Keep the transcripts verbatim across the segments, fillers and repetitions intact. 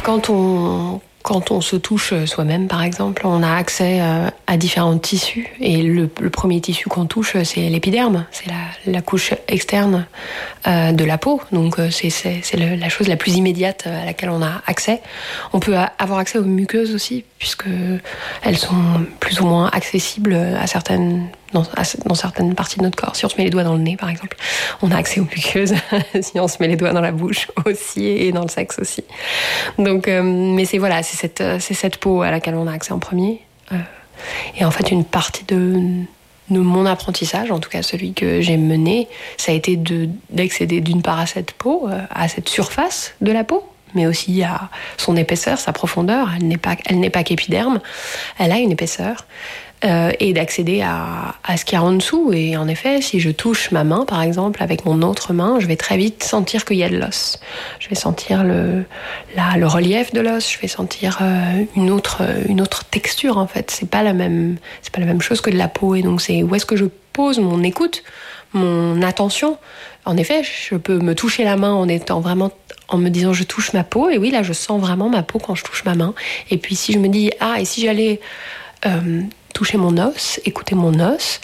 quand on... Quand on se touche soi-même, par exemple, on a accès à différents tissus. Et le, le premier tissu qu'on touche, c'est l'épiderme. C'est la, la couche externe euh, de la peau. Donc, c'est, c'est, c'est le, la chose la plus immédiate à laquelle on a accès. On peut avoir accès aux muqueuses aussi, puisqu'elles sont plus ou moins accessibles à certaines, dans, à, dans certaines parties de notre corps. Si on se met les doigts dans le nez, par exemple, on a accès aux muqueuses. Si on se met les doigts dans la bouche aussi, et dans le sexe aussi. Donc, euh, mais c'est voilà, c'est cette, c'est cette peau à laquelle on a accès en premier. Euh, et en fait, une partie de, de mon apprentissage, en tout cas celui que j'ai mené, ça a été de, d'accéder d'une part à cette peau, euh, à cette surface de la peau, mais aussi à son épaisseur, sa profondeur. Elle n'est pas, elle n'est pas qu'épiderme, elle a une épaisseur. Euh, et d'accéder à, à ce qu'il y a en dessous. Et en effet, si je touche ma main, par exemple, avec mon autre main, je vais très vite sentir qu'il y a de l'os. Je vais sentir le, la, le relief de l'os, je vais sentir euh, une, autre, une autre texture, en fait. C'est pas la même, c'est pas la même chose que de la peau. Et donc, c'est où est-ce que je pose mon écoute, mon attention. En effet, je peux me toucher la main en étant vraiment... en me disant je touche ma peau. Et oui, là, je sens vraiment ma peau quand je touche ma main. Et puis, si je me dis, ah, et si j'allais... Euh, toucher mon os, écouter mon os,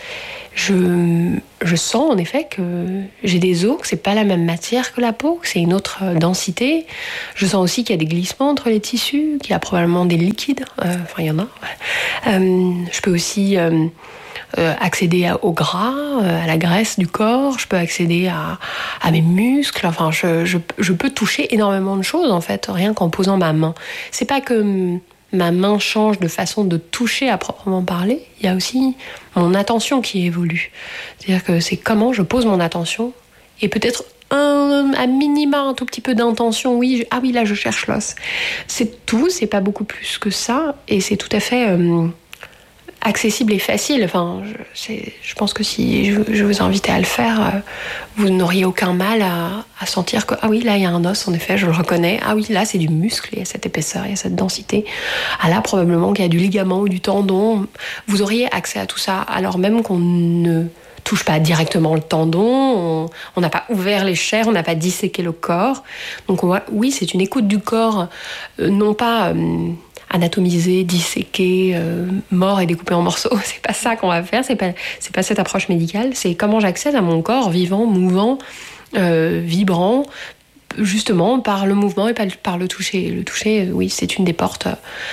je, je sens en effet que j'ai des os, que c'est pas la même matière que la peau, que c'est une autre densité. Je sens aussi qu'il y a des glissements entre les tissus, qu'il y a probablement des liquides, euh, enfin il y en a. Euh, je peux aussi euh, euh, accéder à, au gras, euh, à la graisse du corps, je peux accéder à, à mes muscles, enfin je, je, je peux toucher énormément de choses en fait, rien qu'en posant ma main. C'est pas que... ma main change de façon de toucher à proprement parler, il y a aussi mon attention qui évolue. C'est-à-dire que c'est comment je pose mon attention et peut-être un, à minima un tout petit peu d'intention. Oui, je, ah oui, là je cherche l'os. C'est tout, c'est pas beaucoup plus que ça et c'est tout à fait euh, accessible et facile. Enfin, je, c'est, je pense que si je, je vous invitais à le faire, euh, vous n'auriez aucun mal à, à sentir que ah oui, là il y a un os, en effet, je le reconnais. Ah oui, là c'est du muscle, il y a cette épaisseur, il y a cette densité. Ah là, probablement qu'il y a du ligament ou du tendon. Vous auriez accès à tout ça, alors même qu'on ne touche pas directement le tendon, on n'a pas ouvert les chairs, on n'a pas disséqué le corps. Donc on voit, oui, c'est une écoute du corps, euh, non pas... Euh, anatomisé, disséqué, euh, mort et découpé en morceaux. C'est pas ça qu'on va faire, c'est pas, c'est pas cette approche médicale, c'est comment j'accède à mon corps vivant, mouvant, euh, vibrant, justement par le mouvement et par, par le toucher. Le toucher, oui, c'est une des portes,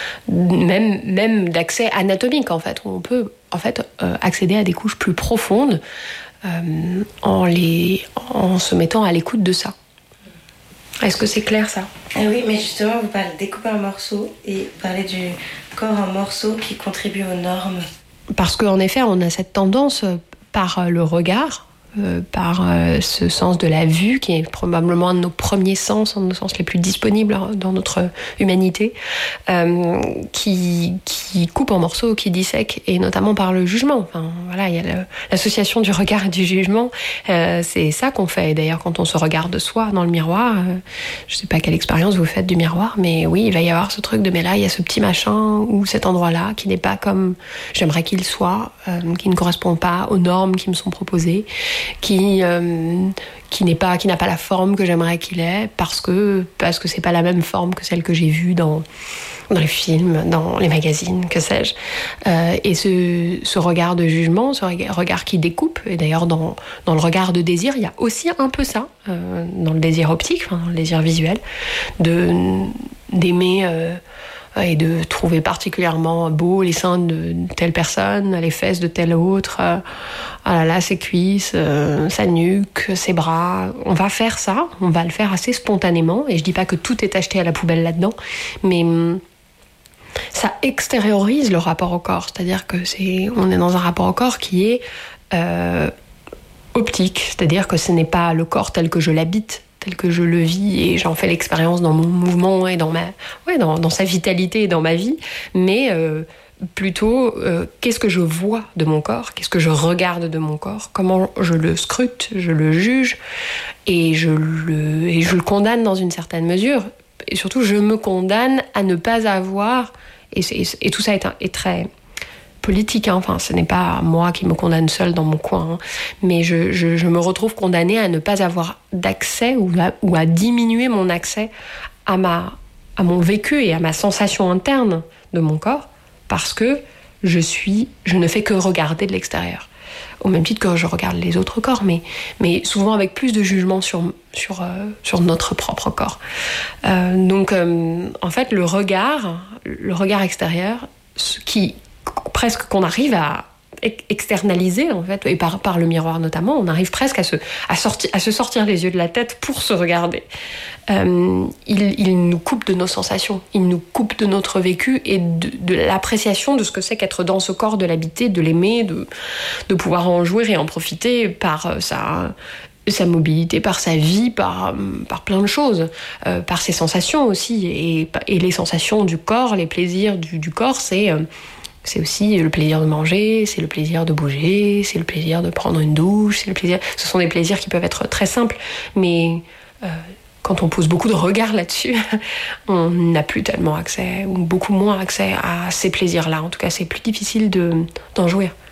même, même d'accès anatomique en fait, où on peut en fait euh, accéder à des couches plus profondes euh, en, les, en se mettant à l'écoute de ça. Est-ce que c'est clair ça ? Ah oui, mais justement, vous parlez de découper en morceaux et vous parlez du corps en morceaux qui contribue aux normes. Parce qu'en effet, on a cette tendance par le regard, euh, par euh, ce sens de la vue, qui est probablement un de nos premiers sens, un de nos sens les plus disponibles dans notre humanité, euh, qui, qui coupe en morceaux, qui dissèque, et notamment par le jugement. Enfin, voilà, il y a le, l'association du regard et du jugement. Euh, c'est ça qu'on fait. Et d'ailleurs, quand on se regarde soi dans le miroir, euh, je ne sais pas quelle expérience vous faites du miroir, mais oui, il va y avoir ce truc de mais là, il y a ce petit machin ou cet endroit-là qui n'est pas comme j'aimerais qu'il soit, euh, qui ne correspond pas aux normes qui me sont proposées, qui euh, qui n'est pas qui n'a pas la forme que j'aimerais qu'il ait parce que parce que c'est pas la même forme que celle que j'ai vue dans dans les films, dans les magazines, que sais-je. Euh, et ce, ce regard de jugement, ce regard qui découpe, et d'ailleurs dans, dans le regard de désir, il y a aussi un peu ça, euh, dans le désir optique, enfin, dans le désir visuel, de, d'aimer euh, et de trouver particulièrement beau les seins de telle personne, les fesses de telle autre, euh, ah là là, ses cuisses, euh, sa nuque, ses bras. On va faire ça, on va le faire assez spontanément, et je dis pas que tout est acheté à la poubelle là-dedans, mais ça extériorise le rapport au corps, c'est-à-dire que c'est, on est dans un rapport au corps qui est euh, optique, c'est-à-dire que ce n'est pas le corps tel que je l'habite, tel que je le vis et j'en fais l'expérience dans mon mouvement et dans ma, ouais, dans, dans sa vitalité et dans ma vie, mais euh, plutôt euh, qu'est-ce que je vois de mon corps, qu'est-ce que je regarde de mon corps, comment je le scrute, je le juge et je le, et je le condamne dans une certaine mesure. Et surtout, je me condamne à ne pas avoir... Et, et, et tout ça est, un, est très politique. Hein. Enfin, ce n'est pas moi qui me condamne seule dans mon coin. Hein. Mais je, je, je me retrouve condamnée à ne pas avoir d'accès ou à, ou à diminuer mon accès à ma, à mon vécu et à ma sensation interne de mon corps, parce que je suis, je ne fais que regarder de l'extérieur. Au même titre que je regarde les autres corps, mais, mais souvent avec plus de jugement sur, sur, euh, sur notre propre corps. Euh, donc, euh, en fait, le regard, le regard extérieur, ce qui, presque qu'on arrive à externaliser, en fait, et par, par le miroir notamment, on arrive presque à se, à sorti, à se sortir les yeux de la tête pour se regarder. Euh, il, il nous coupe de nos sensations, il nous coupe de notre vécu et de, de l'appréciation de ce que c'est qu'être dans ce corps, de l'habiter, de l'aimer, de, de pouvoir en jouir et en profiter par sa, sa mobilité, par sa vie, par, par plein de choses, euh, par ses sensations aussi. Et, et les sensations du corps, les plaisirs du, du corps, c'est... Euh, C'est aussi le plaisir de manger, c'est le plaisir de bouger, c'est le plaisir de prendre une douche, c'est le plaisir... Ce sont des plaisirs qui peuvent être très simples, mais euh, quand on pose beaucoup de regards là-dessus, on n'a plus tellement accès, ou beaucoup moins accès à ces plaisirs-là. En tout cas, c'est plus difficile de, d'en jouir.